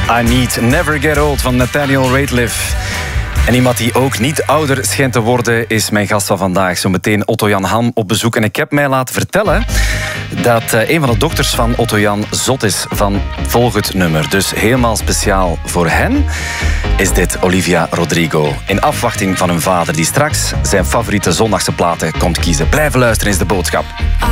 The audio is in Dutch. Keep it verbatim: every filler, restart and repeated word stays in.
I Need Never Get Old van Nathaniel Rateliff. En iemand die ook niet ouder schijnt te worden is mijn gast van vandaag. Zometeen Otto-Jan Ham op bezoek. En ik heb mij laten vertellen dat een van de dochters van Otto-Jan zot is van volgend nummer. Dus helemaal speciaal voor hen is dit Olivia Rodrigo. In afwachting van hun vader die straks zijn favoriete zondagse platen komt kiezen. Blijven luisteren is de boodschap.